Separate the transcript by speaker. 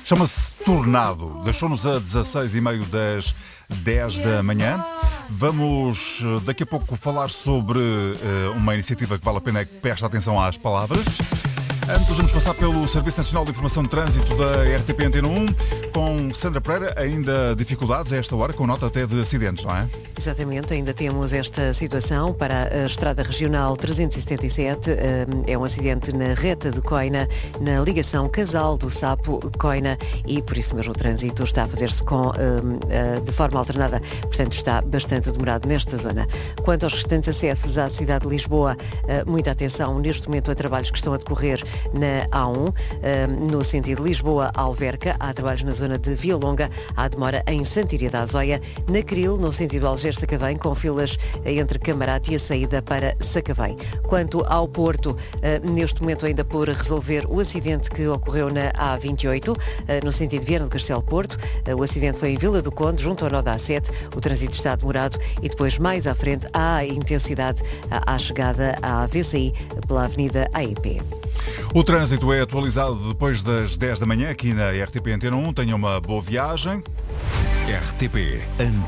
Speaker 1: Chama-se Tornado. Deixou-nos a 16h30 das 10 da manhã. Vamos daqui a pouco falar sobre uma iniciativa que vale a pena que preste atenção às palavras. Antes vamos passar pelo Serviço Nacional de Informação de Trânsito da RTP Antena 1 com Sandra Pereira. Ainda dificuldades a esta hora, com nota até de acidentes, não é?
Speaker 2: Exatamente, ainda temos esta situação para a Estrada Regional 377. É um acidente na reta de Coina, na ligação Casal do Sapo-Coina, e por isso mesmo o trânsito está a fazer-se de forma alternada, portanto está bastante demorado nesta zona. Quanto aos restantes acessos à cidade de Lisboa, muita atenção, neste momento há trabalhos que estão a decorrer na A1, no sentido Lisboa-Alverca, há trabalhos na zona de Via Longa, há demora em Santíria da Azóia, na Cril, no sentido Algés-Sacavém, com filas entre Camarate e a saída para Sacavém. Quanto ao Porto, neste momento ainda por resolver o acidente que ocorreu na A28, no sentido Viana do Castelo Porto. O acidente foi em Vila do Conde, junto ao nó da A7, o trânsito está demorado e depois mais à frente há intensidade à chegada à VCI pela Avenida AEP.
Speaker 1: O trânsito é atualizado depois das 10 da manhã aqui na RTP Antena 1. Tenha uma boa viagem.
Speaker 3: RTP Antena